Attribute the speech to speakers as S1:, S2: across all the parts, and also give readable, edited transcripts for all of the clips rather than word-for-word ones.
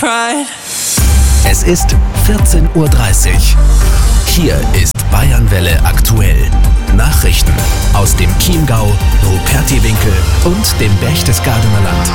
S1: pride.
S2: Es ist 14:30 Uhr. Hier ist Bayernwelle aktuell. Nachrichten aus dem Chiemgau, Rupertiwinkel und dem Berchtesgadener Land.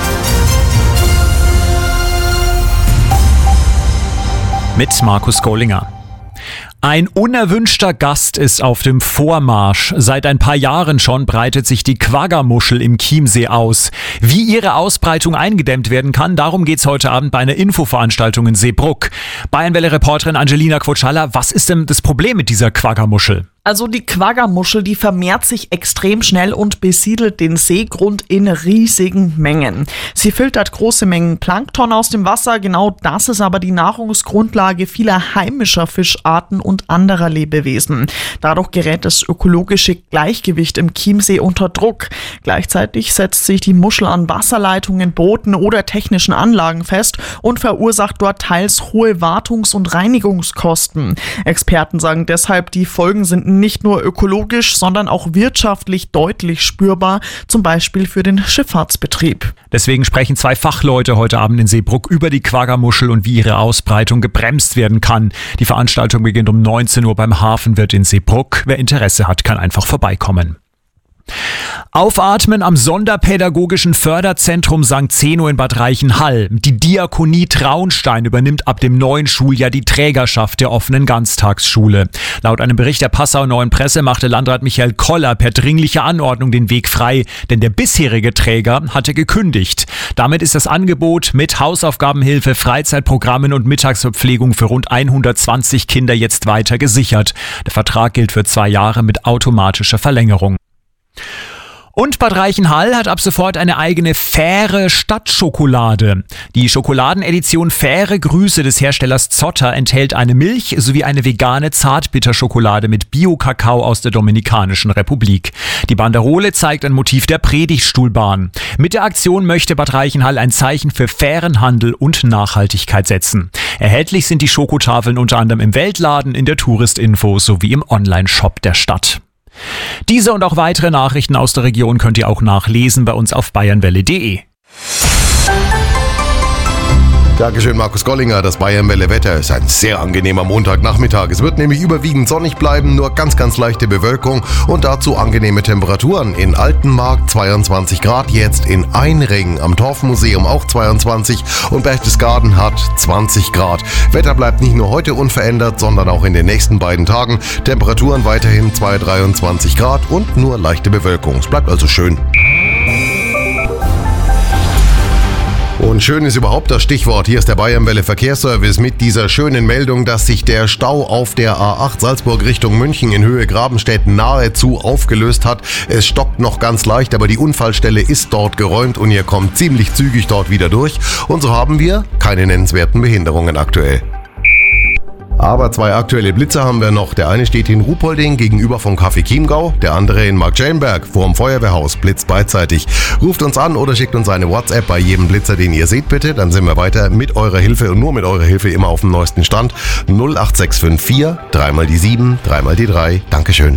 S3: Mit Markus Gollinger. Ein unerwünschter Gast ist auf dem Vormarsch. Seit ein paar Jahren schon breitet sich die Quagga-Muschel im Chiemsee aus. Wie ihre Ausbreitung eingedämmt werden kann, darum geht's heute Abend bei einer Infoveranstaltung in Seebrugg. Bayernwelle-Reporterin Angelina Quotschalla, was ist denn das Problem mit dieser Quagga-Muschel?
S4: Also die Quagga-Muschel, die vermehrt sich extrem schnell und besiedelt den Seegrund in riesigen Mengen. Sie filtert große Mengen Plankton aus dem Wasser, genau das ist aber die Nahrungsgrundlage vieler heimischer Fischarten und anderer Lebewesen. Dadurch gerät das ökologische Gleichgewicht im Chiemsee unter Druck. Gleichzeitig setzt sich die Muschel an Wasserleitungen, Booten oder technischen Anlagen fest und verursacht dort teils hohe Wartungs- und Reinigungskosten. Experten sagen deshalb, die Folgen sind nicht nur ökologisch, sondern auch wirtschaftlich deutlich spürbar, zum Beispiel für den Schifffahrtsbetrieb.
S3: Deswegen sprechen zwei Fachleute heute Abend in Seebrugg über die Quagga-Muschel und wie ihre Ausbreitung gebremst werden kann. Die Veranstaltung beginnt um 19 Uhr beim Hafenwirt in Seebrugg. Wer Interesse hat, kann einfach vorbeikommen. Aufatmen am Sonderpädagogischen Förderzentrum St. Zeno in Bad Reichenhall. Die Diakonie Traunstein übernimmt ab dem neuen Schuljahr die Trägerschaft der offenen Ganztagsschule. Laut einem Bericht der Passauer Neuen Presse machte Landrat Michael Koller per dringlicher Anordnung den Weg frei, denn der bisherige Träger hatte gekündigt. Damit ist das Angebot mit Hausaufgabenhilfe, Freizeitprogrammen und Mittagsverpflegung für rund 120 Kinder jetzt weiter gesichert. Der Vertrag gilt für 2 Jahre mit automatischer Verlängerung. Und Bad Reichenhall hat ab sofort eine eigene Fähre Stadtschokolade. Die Schokoladenedition Fähre Grüße des Herstellers Zotter enthält eine Milch sowie eine vegane Zartbitterschokolade mit Bio-Kakao aus der Dominikanischen Republik. Die Banderole zeigt ein Motiv der Predigtstuhlbahn. Mit der Aktion möchte Bad Reichenhall ein Zeichen für fairen Handel und Nachhaltigkeit setzen. Erhältlich sind die Schokotafeln unter anderem im Weltladen, in der Touristinfo sowie im Online-Shop der Stadt. Diese und auch weitere Nachrichten aus der Region könnt ihr auch nachlesen bei uns auf bayernwelle.de.
S5: Dankeschön, Markus Gollinger. Das Bayernwelle-Wetter ist ein sehr angenehmer Montagnachmittag. Es wird nämlich überwiegend sonnig bleiben, nur ganz, ganz leichte Bewölkung und dazu angenehme Temperaturen. In Altenmarkt 22 Grad, jetzt in Einring am Torfmuseum auch 22 und Berchtesgaden hat 20 Grad. Wetter bleibt nicht nur heute unverändert, sondern auch in den nächsten beiden Tagen. Temperaturen weiterhin 23 Grad und nur leichte Bewölkung. Es bleibt also schön. Und schön ist überhaupt das Stichwort. Hier ist der Bayernwelle Verkehrsservice mit dieser schönen Meldung, dass sich der Stau auf der A8 Salzburg Richtung München in Höhe Grabenstedt nahezu aufgelöst hat. Es stockt noch ganz leicht, aber die Unfallstelle ist dort geräumt und ihr kommt ziemlich zügig dort wieder durch. Und so haben wir keine nennenswerten Behinderungen aktuell. Aber 2 aktuelle Blitzer haben wir noch. Der eine steht in Ruhpolding gegenüber vom Café Chiemgau, der andere in Marktschellenberg vorm Feuerwehrhaus, blitzt beidseitig. Ruft uns an oder schickt uns eine WhatsApp bei jedem Blitzer, den ihr seht bitte. Dann sind wir weiter mit eurer Hilfe und nur mit eurer Hilfe immer auf dem neuesten Stand. 08654 3 mal die 7, 3 mal die 3. Dankeschön.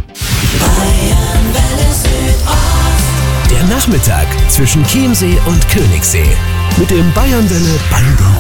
S2: Der Nachmittag zwischen Chiemsee und Königssee mit dem Bayernwelle Band.